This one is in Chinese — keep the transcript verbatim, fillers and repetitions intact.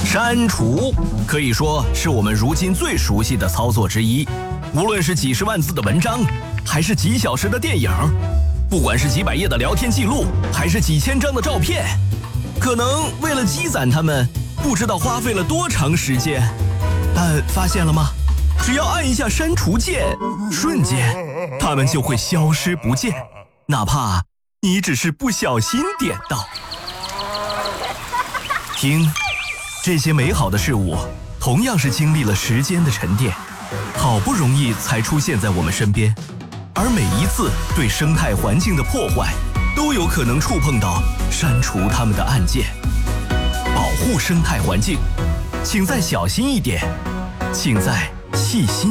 删除可以说是我们如今最熟悉的操作之一，无论是几十万字的文章，还是几小时的电影，不管是几百页的聊天记录，还是几千张的照片，可能为了积攒它们，不知道花费了多长时间。但发现了吗？只要按一下删除键，瞬间它们就会消失不见，哪怕你只是不小心点到。听，这些美好的事物同样是经历了时间的沉淀，好不容易才出现在我们身边，而每一次对生态环境的破坏，都有可能触碰到删除它们的按键。保护生态环境，请再小心一点，请再细心